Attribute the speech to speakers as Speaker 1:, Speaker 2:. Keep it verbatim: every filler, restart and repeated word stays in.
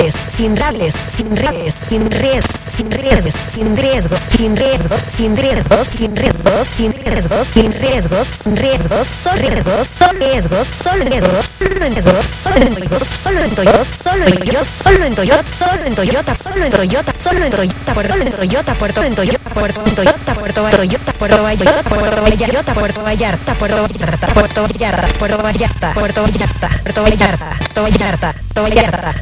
Speaker 1: sin rables, sin redes, sin res, sin redes, sin riesgos, sin riesgos, sin riesgos, sin riesgos, sin riesgos, sin riesgos, sin riesgos, solo riesgos, solo riesgos, solo riesgos, solo en riesgos, solo en riesgos, solo en Toyota, solo en Toyota, solo en Toyota, solo en Toyota, solo en Toyota, solo en Toyota, Puerto en Toyota, Puerto en Toyota, Puerto en Toyota, Puerto Toyota, Puerto Vallarta, Puerto Vallarta, Puerto Vallarta, Puerto Vallarta, Puerto Vallarta, Puerto Vallarta, Puerto Vallarta, Puerto Vallarta, Puerto Vallarta, Puerto Vallarta, Puerto Vallarta.